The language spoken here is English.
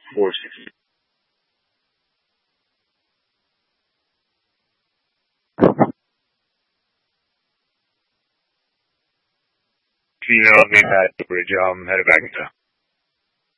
460. If you know me, Pat Bridge, I'm headed back into